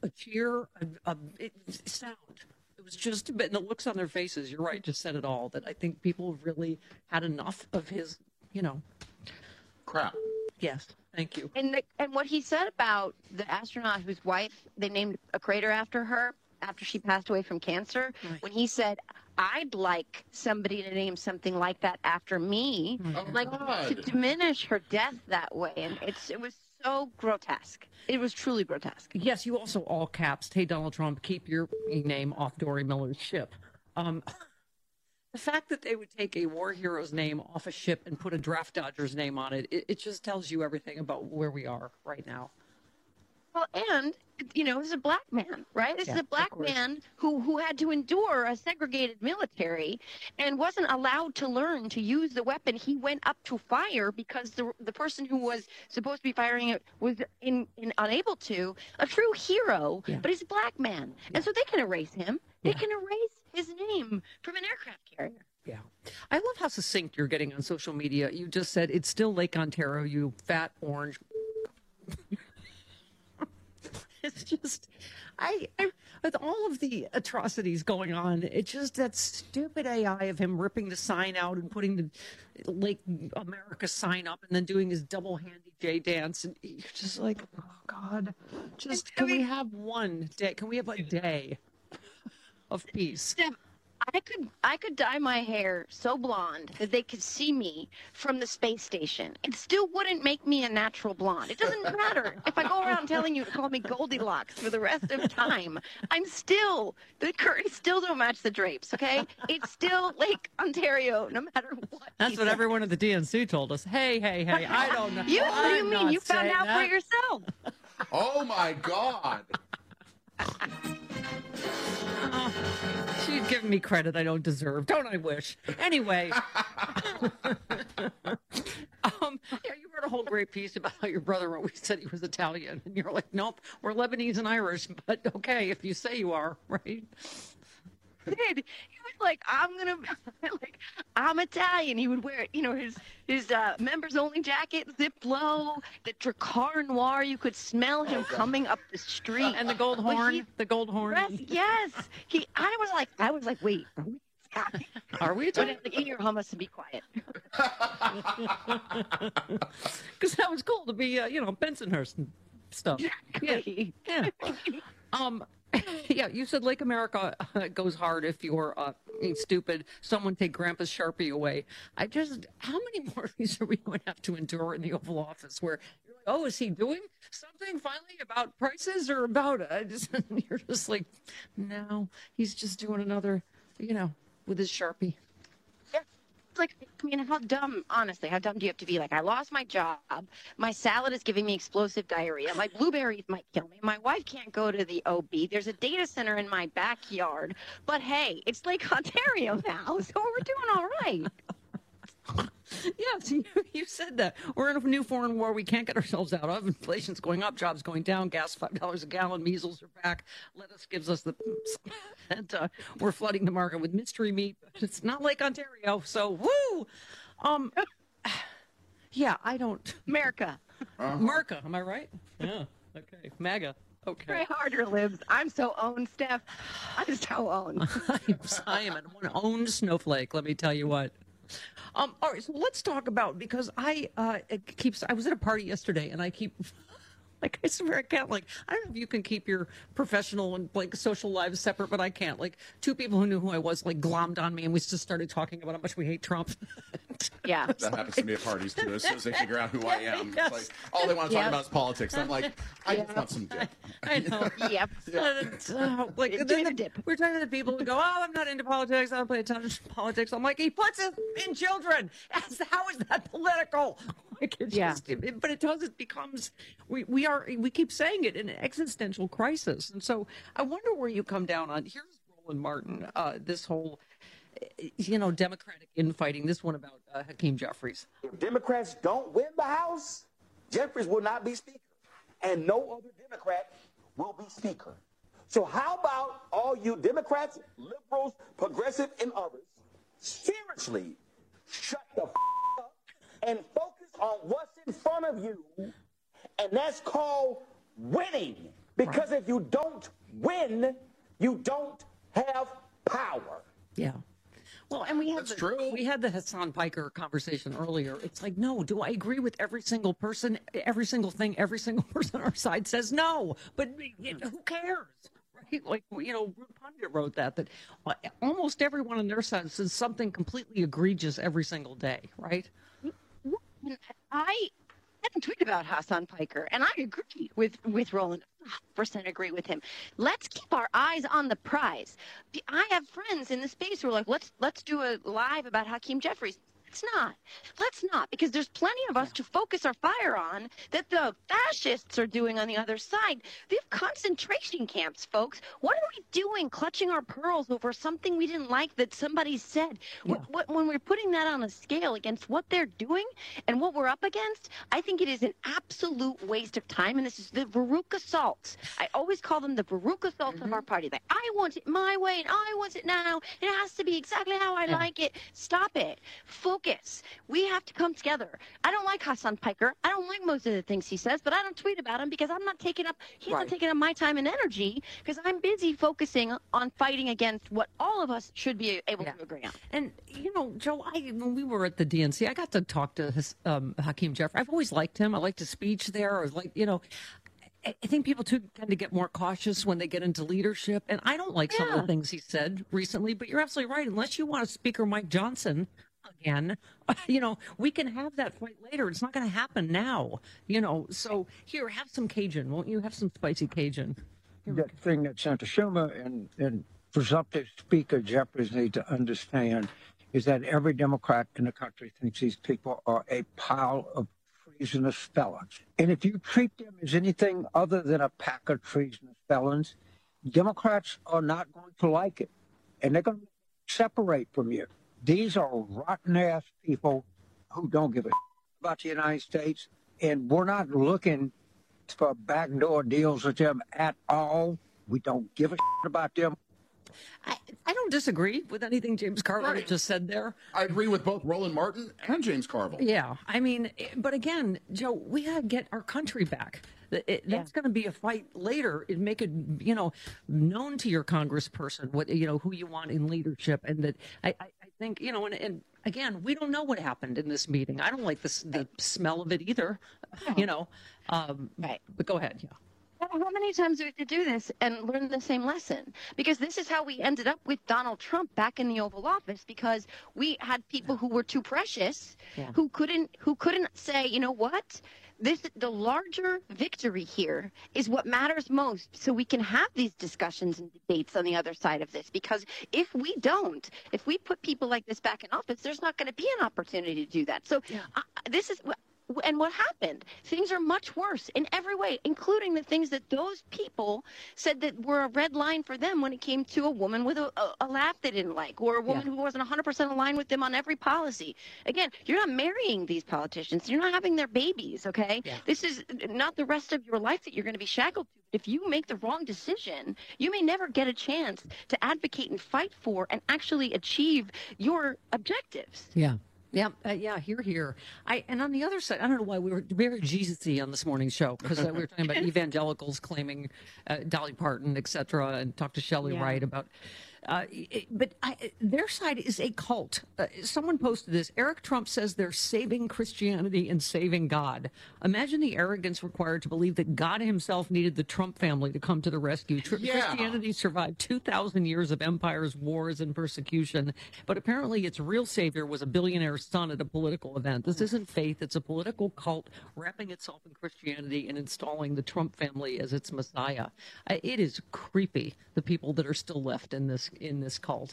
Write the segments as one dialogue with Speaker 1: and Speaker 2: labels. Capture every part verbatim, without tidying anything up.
Speaker 1: a cheer, a, a it, sound. It was just, and the looks on their faces, you're right, just said it all, that I think people really had enough of his, you know.
Speaker 2: Crap.
Speaker 1: Yes, thank you.
Speaker 3: And the, and what he said about the astronaut whose wife, they named a crater after her, after she passed away from cancer,
Speaker 1: Right.
Speaker 3: when he said, I'd like somebody to name something like that after me,
Speaker 2: Oh,
Speaker 3: like
Speaker 2: God.
Speaker 3: to diminish her death that way. And it's it was so grotesque. It was truly grotesque.
Speaker 1: Yes, you also all caps. Hey, Donald Trump, keep your name off Dory Miller's ship. Um, the fact that they would take a war hero's name off a ship and put a draft dodger's name on it, it, it just tells you everything about where we are right now.
Speaker 3: Well, and, you know, this is a black man, right? This
Speaker 1: Yeah,
Speaker 3: is a
Speaker 1: of
Speaker 3: black
Speaker 1: course.
Speaker 3: man who, who had to endure a segregated military and wasn't allowed to learn to use the weapon. He went up to fire because the the person who was supposed to be firing it was in, in unable to. A true hero,
Speaker 1: Yeah.
Speaker 3: but he's a black man.
Speaker 1: Yeah.
Speaker 3: And so they can erase him. They
Speaker 1: Yeah.
Speaker 3: can erase his name from an aircraft carrier.
Speaker 1: Yeah. I love how succinct you're getting on social media. You just said it's still Lake Ontario, you fat orange. It's just, I, I, with all of the atrocities going on, it's just that stupid A I of him ripping the sign out and putting the Lake America sign up and then doing his double handy J dance. And you're just like, oh God, just, can we have one day? Can we have a day of peace?
Speaker 3: Steph, I could I could dye my hair so blonde that they could see me from the space station. It still wouldn't make me a natural blonde. It doesn't matter if I go around telling you to call me Goldilocks for the rest of time. I'm still the curtains still don't match the drapes. Okay, it's still Lake Ontario, no matter what.
Speaker 1: That's
Speaker 3: he
Speaker 1: what
Speaker 3: says.
Speaker 1: everyone at the D N C told us. Hey, hey, hey, I don't know.
Speaker 3: You, what do you
Speaker 1: I'm
Speaker 3: mean?
Speaker 1: not
Speaker 3: You found
Speaker 1: saying
Speaker 3: out
Speaker 1: that.
Speaker 3: for yourself.
Speaker 2: Oh, my God.
Speaker 1: Oh, she's giving me credit I don't deserve. Don't I wish? Anyway. um, yeah, you wrote a whole great piece about how your brother always said he was Italian. And you're like, nope, we're Lebanese and Irish. But okay, if you say you are, right?
Speaker 3: Did he was like, I'm gonna like I'm Italian. He would wear, you know, his his uh, members only jacket, zipped low, the Dracar Noir. You could smell him coming up the street.
Speaker 1: And the gold
Speaker 3: But
Speaker 1: horn,
Speaker 3: he-
Speaker 1: the gold horn.
Speaker 3: Yes, yes. He, I was like, I was like, wait, are we Italian?
Speaker 1: Are we
Speaker 3: But
Speaker 1: Italian?
Speaker 3: like, eat your hummus and be quiet.
Speaker 1: Because that was cool to be, uh, you know, Bensonhurst and stuff. Yeah. Yeah. Um, yeah, you said Lake America uh, goes hard if you're uh, stupid. Someone take Grandpa's Sharpie away. I just, how many more of these are we going to have to endure in the Oval Office where you're like, oh, is he doing something finally about prices or about, uh, just, you're just like, no, he's just doing another, you know, with his Sharpie.
Speaker 3: Like, I mean, how dumb, honestly, how dumb do you have to be? Like, I lost my job. My salad is giving me explosive diarrhea. My blueberries might kill me. My wife can't go to the O B. There's a data center in my backyard. But hey, it's Lake Ontario now, so we're doing all right.
Speaker 1: Yes, you, you said that. We're in a new foreign war we can't get ourselves out of. Inflation's going up, jobs going down, gas five dollars a gallon, measles are back. Lettuce gives us the... And uh, we're flooding the market with mystery meat. It's not Lake Ontario, so woo! Um, yeah, I don't...
Speaker 3: America.
Speaker 2: Uh-huh.
Speaker 1: Merca, am I right? Yeah, okay. MAGA, okay.
Speaker 3: Try harder, Libs. I'm so owned, Steph. I'm so owned.
Speaker 1: I am an owned snowflake, let me tell you what. Um, all right, so let's talk about, because I uh, it keeps, I was at a party yesterday and I keep, like, I swear I can't, like, I don't know if you can keep your professional and, like, social lives separate, but I can't. Like, two people who knew who I was, like, glommed on me and we just started talking about how much we hate Trump.
Speaker 3: Yeah.
Speaker 2: That happens to me at parties, too, as soon as they figure out who I am.
Speaker 1: Yes.
Speaker 2: It's like, all they want to talk
Speaker 3: Yep.
Speaker 2: about is politics. I'm like, I just
Speaker 3: Yep.
Speaker 2: want some dip.
Speaker 1: I know.
Speaker 3: Yep.
Speaker 1: And, uh, like,
Speaker 3: Give
Speaker 1: then
Speaker 3: me
Speaker 1: the,
Speaker 3: the dip.
Speaker 1: we're talking to the people who go, oh, I'm not into politics. I don't pay attention to politics. I'm like, he puts it in children. How is that political? Like, it's
Speaker 3: Yeah.
Speaker 1: just, it, but it does, it becomes, we, we are, we keep saying it, an existential crisis. And so I wonder where you come down on, here's Roland Martin, uh, this whole, eh, you know, Democratic infighting, this one about uh, Hakeem Jeffries.
Speaker 4: If Democrats don't win the House, Jeffries will not be Speaker, and no other Democrat will be Speaker. So how about all you Democrats, liberals, progressive, and others, seriously shut the f- up and focus on what's in front of you, and that's called winning. Because right. if you don't win, you don't have power.
Speaker 1: Yeah. Well, and we had
Speaker 2: That's
Speaker 1: the,
Speaker 2: true.
Speaker 1: we had the Hassan Piker conversation earlier. It's like, no, do I agree with every single person, every single thing, every single person on our side says no, but who cares? Right? Like, you know, Ruth Pundit wrote that, that almost everyone on their side says something completely egregious every single day, right?
Speaker 3: I hadn't tweeted about Hassan Piker, and I agree with, with Roland. one hundred percent agree with him. Let's keep our eyes on the prize. I have friends in the space who are like, let's let's do a live about Hakeem Jeffries. Let's not. Let's not, because there's plenty of us to focus our fire on that the fascists are doing on the other side. They have concentration camps, folks. What are we doing clutching our pearls over something we didn't like that somebody said? Yeah. What, what, when we're putting that on a scale against what they're doing and what we're up against, I think it is an absolute waste of time. And this is the Baruch assaults. I always call them the Baruch assaults mm-hmm. of our party. Like, I want it my way and I want it now. It has to be exactly how I yeah. like it. Stop it. Focus. We have to come together. I don't like Hassan Piker. I don't like most of the things he says, but I don't tweet about him because I'm not taking up, he's right. not taking up my time and energy because I'm busy focusing on fighting against what all of us should be able yeah. to agree on.
Speaker 1: And, you know, Joe, I, when we were at the D N C, I got to talk to his, um, Hakeem Jeffries. I've always liked him. I liked his speech there. I was like, you know, I think people too tend to get more cautious when they get into leadership. And I don't like yeah. some of the things he said recently, but you're absolutely right. Unless you want a Speaker Mike Johnson again, you know, we can have that fight later. It's not going to happen now, you know. So here, have some Cajun. Won't you have some spicy Cajun?
Speaker 5: That thing that Senator Schumer and, and presumptive Speaker Jeffries need to understand is that every Democrat in the country thinks these people are a pile of treasonous felons. And if you treat them as anything other than a pack of treasonous felons, Democrats are not going to like it. And they're going to separate from you. These are rotten-ass people who don't give a shit about the United States, and we're not looking for backdoor deals with them at all. We don't give a shit about them.
Speaker 1: I, I don't disagree with anything James Carville right. just said there.
Speaker 2: I agree with both Roland Martin and James Carville.
Speaker 1: Yeah, I mean, but again, Joe, we got to get our country back. It, it, yeah. That's going to be a fight later. It make it, you know, known to your congressperson what you know who you want in leadership, and that I, I, I think you know, and, and again, we don't know what happened in this meeting. I don't like this the smell of it either, you know. Um,
Speaker 3: right.
Speaker 1: But go ahead, yeah.
Speaker 3: How many times do we have to do this and learn the same lesson? Because this is how we ended up with Donald Trump back in the Oval Office, because we had people who were too precious, yeah. who couldn't who couldn't say, you know what? This the larger victory here is what matters most, so we can have these discussions and debates on the other side of this. Because if we don't, if we put people like this back in office, there's not going to be an opportunity to do that. So yeah. uh, this is and what happened? Things are much worse in every way, including the things that those people said that were a red line for them when it came to a woman with a, a, a laugh they didn't like, or a woman yeah. who wasn't one hundred percent aligned with them on every policy. Again, you're not marrying these politicians. You're not having their babies, okay? Yeah. This is not the rest of your life that you're going to be shackled to. If you make the wrong decision, you may never get a chance to advocate and fight for and actually achieve your objectives.
Speaker 1: Yeah. Yeah, uh, yeah, here, here. I and on the other side, I don't know why we were very Jesus-y on this morning's show, because uh, we were talking about evangelicals claiming uh, Dolly Parton, et cetera, and talked to Shelley yeah. Wright about. Uh, it, but I, their side is a cult. Uh, someone posted this. Eric Trump says they're saving Christianity and saving God. Imagine the arrogance required to believe that God himself needed the Trump family to come to the rescue. Tr- yeah. Christianity survived two thousand years of empires, wars, and persecution, but apparently its real savior was a billionaire's son at a political event. This isn't faith. It's a political cult wrapping itself in Christianity and installing the Trump family as its messiah. Uh, it is creepy, the people that are still left in this in this cult.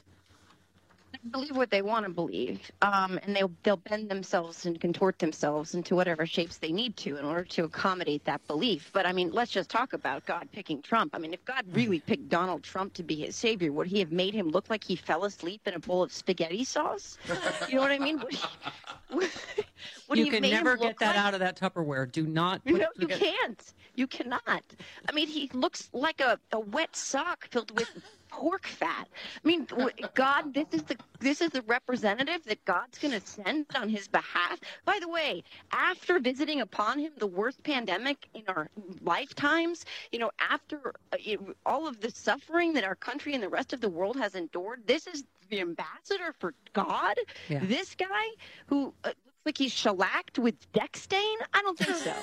Speaker 3: They believe what they want to believe, um, and they'll they'll bend themselves and contort themselves into whatever shapes they need to in order to accommodate that belief. But I mean, let's just talk about God picking Trump. I mean, if God really picked Donald Trump to be his savior, would he have made him look like he fell asleep in a bowl of spaghetti sauce? You know what I mean? Would he, would, would
Speaker 1: you
Speaker 3: he
Speaker 1: can never get that like, out of that Tupperware. Do not.
Speaker 3: You know, you can't. You cannot. I mean, he looks like a, a wet sock filled with pork fat. I mean, God, this is the this is the representative that God's going to send on his behalf. By the way, after visiting upon him the worst pandemic in our lifetimes, you know, after uh, it, all of the suffering that our country and the rest of the world has endured, this is the ambassador for God. Yeah. This guy who uh, looks like he's shellacked with deck stain. I don't think so.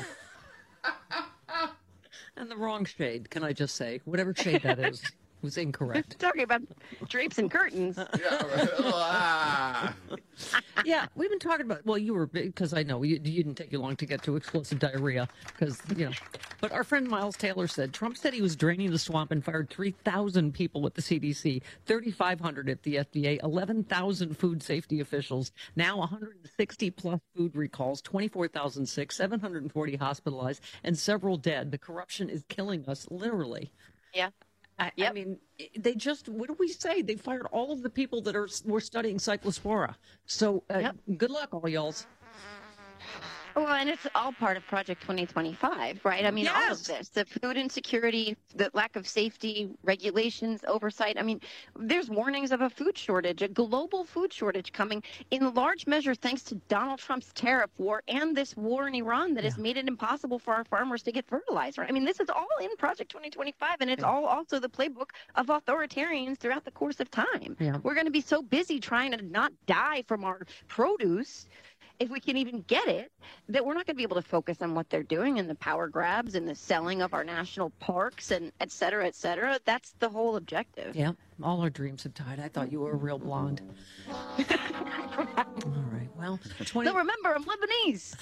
Speaker 1: And the wrong shade, can I just say? Whatever shade that is. Was incorrect.
Speaker 3: Talking about drapes and curtains.
Speaker 2: Yeah,
Speaker 1: yeah, we've been talking about, well, you were, because I know you, you didn't take you long to get to explosive diarrhea, because, you know, but our friend Miles Taylor said, Trump said he was draining the swamp and fired three thousand people at the C D C, thirty-five hundred at the F D A, eleven thousand food safety officials, now one hundred sixty plus food recalls, twenty-four thousand sick, seven hundred forty hospitalized, and several dead. The corruption is killing us, literally.
Speaker 3: Yeah.
Speaker 1: I, yep. I mean, they just, what do we say? They fired all of the people that are were studying Cyclospora. So uh, yep. Good luck, all y'alls.
Speaker 3: Well, and it's all part of Project twenty twenty-five, right? I mean, yes. all of this, the food insecurity, the lack of safety, regulations, oversight. I mean, there's warnings of a food shortage, a global food shortage coming in large measure thanks to Donald Trump's tariff war and this war in Iran that yeah. has made it impossible for our farmers to get fertilizer. I mean, this is all in Project twenty twenty-five, and it's yeah. all also the playbook of authoritarians throughout the course of time. Yeah. We're going to be so busy trying to not die from our produce, if we can even get it, that we're not going to be able to focus on what they're doing and the power grabs and the selling of our national parks and et cetera, et cetera. That's the whole objective.
Speaker 1: Yeah, all our dreams have died. I thought you were a real blonde. All right, well.
Speaker 3: twenty No, remember, I'm Lebanese.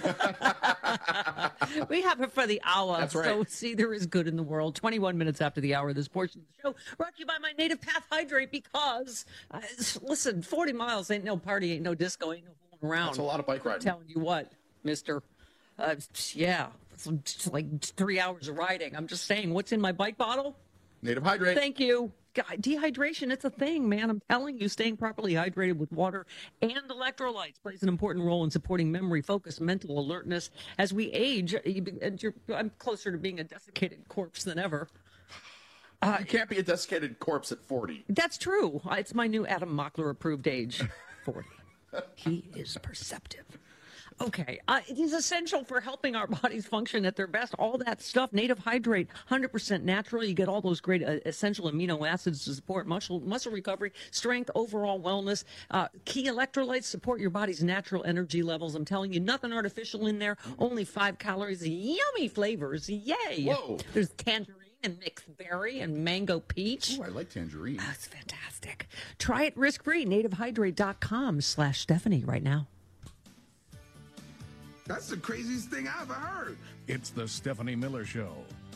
Speaker 1: We have it for the hour.
Speaker 2: That's right.
Speaker 1: So see, there is good in the world. twenty-one minutes after the hour of this portion of the show, brought to you by my Native Path Hydrate, because, uh, listen, forty miles ain't no party, ain't no disco, ain't no around.
Speaker 2: That's a lot of bike riding.
Speaker 1: I'm telling you what, mister. Uh, yeah, it's like three hours of riding. I'm just saying, what's in my bike bottle?
Speaker 2: Native Hydrate.
Speaker 1: Thank you. God, dehydration, it's a thing, man. I'm telling you, staying properly hydrated with water and electrolytes plays an important role in supporting memory, focus, mental alertness. As we age, and you're, I'm closer to being a desiccated corpse than ever.
Speaker 2: Uh, you can't be a desiccated corpse at forty.
Speaker 1: That's true. It's my new Adam Mockler approved age, forty. He is perceptive. Okay. Uh, it is essential for helping our bodies function at their best. All that stuff, Native Hydrate, one hundred percent natural. You get all those great uh, essential amino acids to support muscle, muscle recovery, strength, overall wellness. Uh, key electrolytes support your body's natural energy levels. I'm telling you, nothing artificial in there. Only five calories. Yummy flavors. Yay.
Speaker 2: Whoa.
Speaker 1: There's tangerine and mixed berry and mango peach.
Speaker 2: Oh, I like tangerine.
Speaker 1: That's fantastic. Try it risk-free. nativehydrate.com slash Stephanie right now.
Speaker 6: That's the craziest thing I've ever heard.
Speaker 7: It's the Stephanie Miller Show.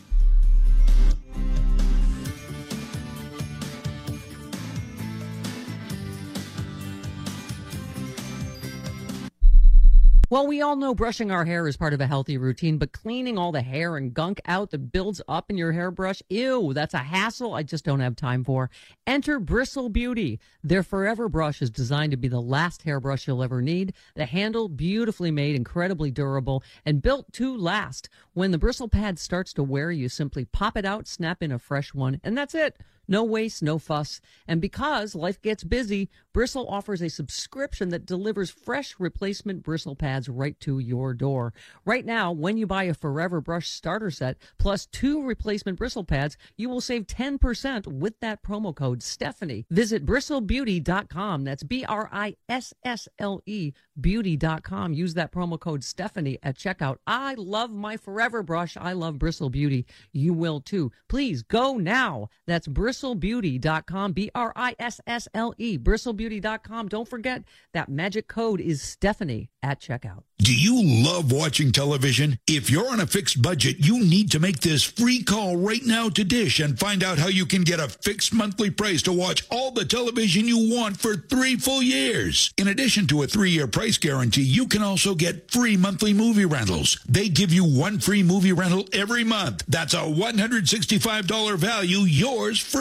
Speaker 1: Well, we all know brushing our hair is part of a healthy routine, but cleaning all the hair and gunk out that builds up in your hairbrush, ew, that's a hassle I just don't have time for. Enter Bristle Beauty. Their Forever Brush is designed to be the last hairbrush you'll ever need. The handle, beautifully made, incredibly durable, and built to last. When the bristle pad starts to wear, you simply pop it out, snap in a fresh one, and that's it. No waste, no fuss. And because life gets busy, Bristle offers a subscription that delivers fresh replacement bristle pads right to your door. Right now, when you buy a Forever Brush starter set plus two replacement bristle pads, you will save ten percent with that promo code Stephanie. Visit bristle beauty dot com. That's B R I S S L E beauty dot com. Use that promo code Stephanie at checkout. I love my Forever Brush. I love Bristle Beauty. You will too. Please go now. That's bristle beauty dot com. B R I S S L E. bristle beauty dot com. Don't forget that magic code is Stephanie at checkout.
Speaker 8: Do you love watching television? If you're on a fixed budget, you need to make this free call right now to Dish and find out how you can get a fixed monthly price to watch all the television you want for three full years. In addition to a three-year price guarantee, you can also get free monthly movie rentals. They give you one free movie rental every month. That's a one hundred sixty-five dollars value, yours free.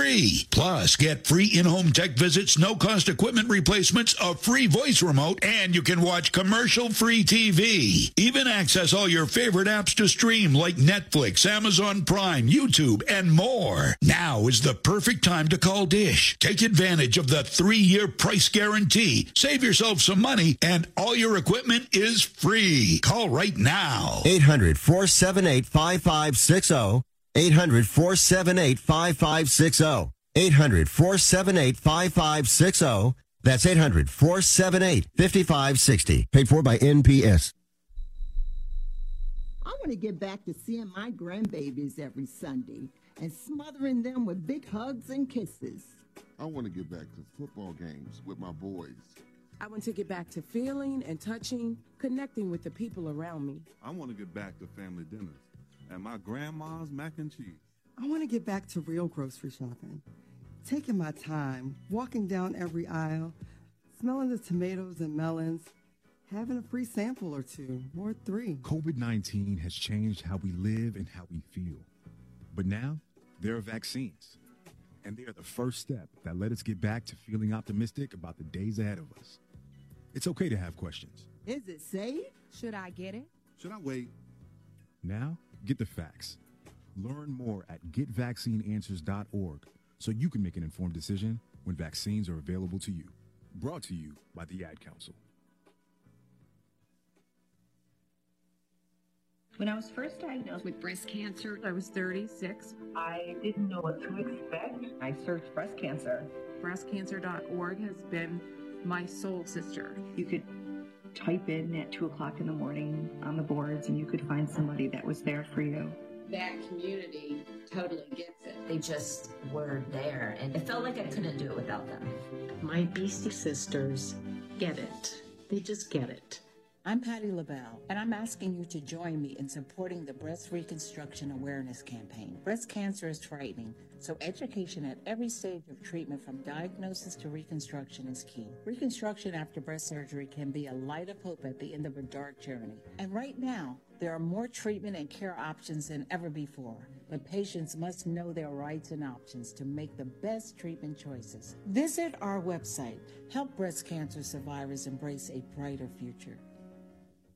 Speaker 8: free. Plus, get free in-home tech visits, no-cost equipment replacements, a free voice remote, and you can watch commercial-free T V. Even access all your favorite apps to stream like Netflix, Amazon Prime, YouTube, and more. Now is the perfect time to call Dish. Take advantage of the three-year price guarantee. Save yourself some money, and all your equipment is free. Call right now.
Speaker 9: eight hundred, four seven eight, five five six zero. eight hundred, four seven eight, five five six zero. eight hundred, four seven eight, five five six zero. That's eight hundred, four seven eight, five five six zero. Paid for by N P S.
Speaker 10: I want to get back to seeing my grandbabies every Sunday and smothering them with big hugs and kisses.
Speaker 6: I want to get back to football games with my boys.
Speaker 11: I want to get back to feeling and touching, connecting with the people around me.
Speaker 12: I want to get back to family dinners and my grandma's mac and cheese.
Speaker 13: I want to get back to real grocery shopping, taking my time, walking down every aisle, smelling the tomatoes and melons, having a free sample or two, or three.
Speaker 14: COVID nineteen has changed how we live and how we feel. But now, there are vaccines. And they are the first step that let us get back to feeling optimistic about the days ahead of us. It's okay to have questions.
Speaker 10: Is it safe?
Speaker 11: Should I get it?
Speaker 12: Should I wait?
Speaker 14: Now, get the facts. Learn more at get vaccine answers dot org so you can make an informed decision when vaccines are available to you. Brought to you by the Ad Council.
Speaker 15: When I was first diagnosed with breast cancer,
Speaker 11: I was thirty-six.
Speaker 15: I didn't know what to expect. I searched breast cancer.
Speaker 11: breast cancer dot org has been my soul sister.
Speaker 15: You could type in at two o'clock in the morning on the boards and you could find somebody that was there for you.
Speaker 16: That community totally gets it. They just were there, and it felt like I couldn't do it without them.
Speaker 17: My Beastie sisters get it. They just get it.
Speaker 18: I'm Patty LaBelle, and I'm asking you to join me in supporting the Breast Reconstruction Awareness Campaign. Breast cancer is frightening, so education at every stage of treatment from diagnosis to reconstruction is key. Reconstruction after breast surgery can be a light of hope at the end of a dark journey. And right now, there are more treatment and care options than ever before, but patients must know their rights and options to make the best treatment choices. Visit our website. Help breast cancer survivors embrace a brighter future.